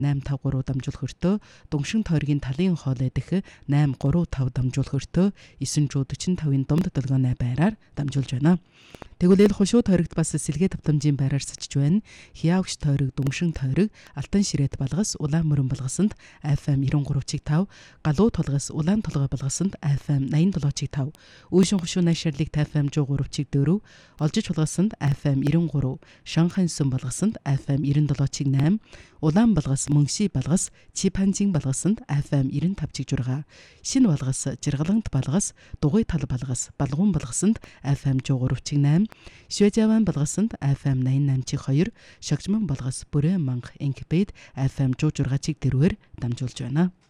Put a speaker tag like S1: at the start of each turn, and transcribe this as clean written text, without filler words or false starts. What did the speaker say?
S1: 853 дамжуулах өртөө Дунгшин тойргийн талын хоол эдэх 835 дамжуулах өртөө 945-ын дунд долгионы байраар дамжуулж байна. Тэгвэл хушуу тойрогт бас сэлгээ тавтамжийн байраар сачиж байна. Хиявгш тойрог, Дунгшин тойрог, Алтан ширэт балгас, Улаан мөрөн балгасанд FM 93.5, Галуу толгос, Улаан толгой балгасанд FM 87.5, Үйшин хушуу найшаарлыг FM 103.4, Олжиж балгасанд FM 93, Шанхайн сүм балгасанд FM 97.8, Улаан балгас, Мөнхши балгас, Чипанжин балгасанд FM 95.6, Шин балгас, Жиргалант балгас, Дугуй тал балгас, Балгуун балгасанд FM 103.8, Швежаван балгасанд FM 88.2, Шогжмон балгас, Бүрэн манх Инкбэд FM 106.4-ээр дамжуулж байна.